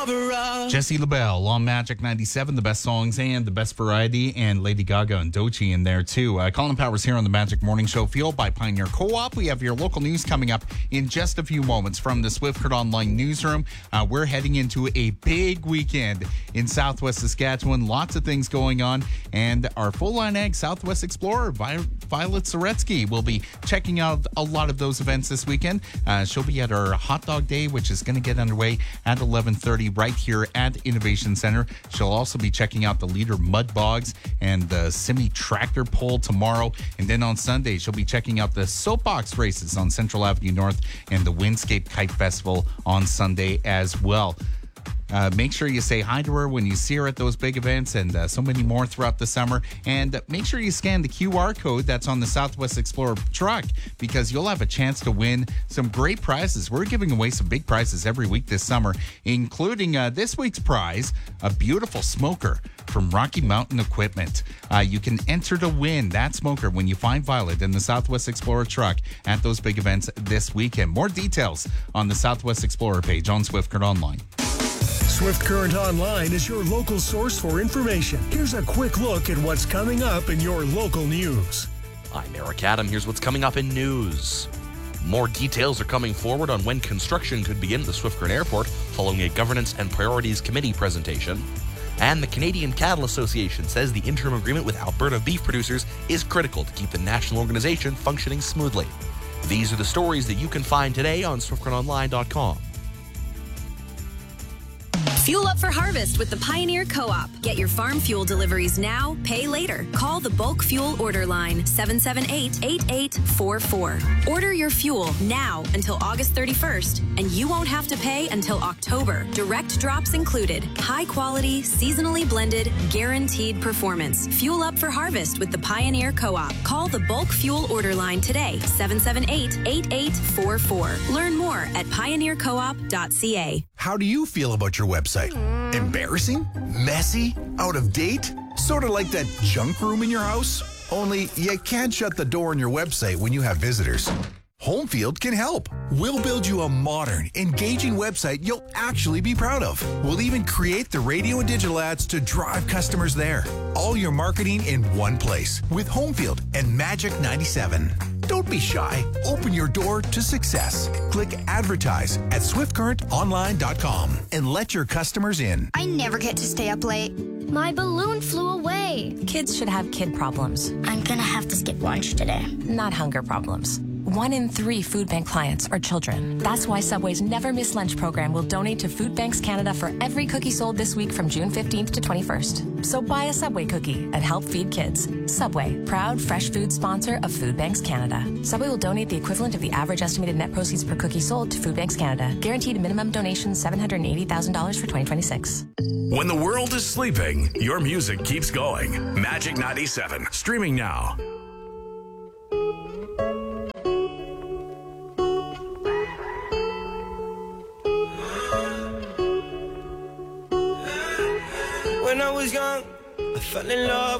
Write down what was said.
Jesse LaBelle on Magic 97, the best songs and the best variety, and Lady Gaga and Doechii in there too. Colin Powers here on the Magic Morning Show, fueled by Pioneer Co-op. We have your local news coming up in just a few moments from the Swift Current Online newsroom. We're heading into a big weekend in Southwest Saskatchewan. Lots of things going on, and our full-line ag Southwest Explorer, Violet Soretsky, will be checking out a lot of those events this weekend. She'll be at our Hot Dog Day, which is going to get underway at 11:30 right here at Innovation Center. She'll also be checking out the Leader Mud Bogs and the Simi Tractor Pull tomorrow. And then on Sunday, she'll be checking out the Soapbox races on Central Avenue North and the Windscape Kite Festival on Sunday as well. Make sure you say hi to her when you see her at those big events, and so many more throughout the summer. And make sure you scan the QR code that's on the Southwest Explorer truck, because you'll have a chance to win some great prizes. We're giving away some big prizes every week this summer, including this week's prize, a beautiful smoker from Rocky Mountain Equipment. You can enter to win that smoker when you find Violet in the Southwest Explorer truck at those big events this weekend. More details on the Southwest Explorer page on Swift Current Online. Swift Current Online is your local source for information. Here's a quick look at what's coming up in your local news. I'm Eric Adam. Here's what's coming up in news. More details are coming forward on when construction could begin at the Swift Current Airport following a Governance and Priorities Committee presentation. And the Canadian Cattle Association says the interim agreement with Alberta beef producers is critical to keep the national organization functioning smoothly. These are the stories that you can find today on SwiftCurrentOnline.com. Fuel up for harvest with the Pioneer Co-op. Get your farm fuel deliveries now, pay later. Call the bulk fuel order line 778-8844. Order your fuel now until August 31st, and you won't have to pay until October. Direct drops included. High quality, seasonally blended, guaranteed performance. Fuel up for harvest with the Pioneer Co-op. Call the bulk fuel order line today, 778-8844. Learn more at pioneercoop.ca. How do you feel about your website? Embarrassing? Messy? Out of date? Sort of like that junk room in your house? Only you can't shut the door on your website when you have visitors. Homefield can help. We'll build you a modern, engaging website you'll actually be proud of. We'll even create the radio and digital ads to drive customers there. All your marketing in one place with Homefield and Magic 97. Don't be shy. Open your door to success. Click advertise at SwiftCurrentOnline.com and let your customers in. I never get to stay up late. My balloon flew away. Kids should have kid problems. I'm gonna have to skip lunch today. Not hunger problems. 1 in 3 food bank clients are children. That's why Subway's Never Miss Lunch program will donate to Food Banks Canada for every cookie sold this week from June 15th to 21st. So buy a Subway cookie and help feed kids. Subway, proud fresh food sponsor of Food Banks Canada. Subway will donate the equivalent of the average estimated net proceeds per cookie sold to Food Banks Canada. Guaranteed minimum donation $780,000 for 2026. When the world is sleeping, your music keeps going. Magic 97, streaming now. When I was young, I fell in love